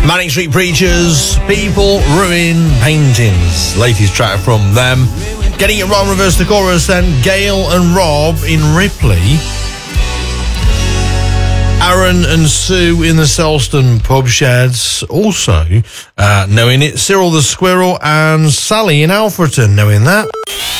Manning Street Preachers, People Ruin Paintings. Latest track from them. Getting it wrong, reverse the chorus then. Gail and Rob in Ripley. Aaron and Sue in the Selston pub sheds. Also knowing it. Cyril the Squirrel and Sally in Alfreton knowing that.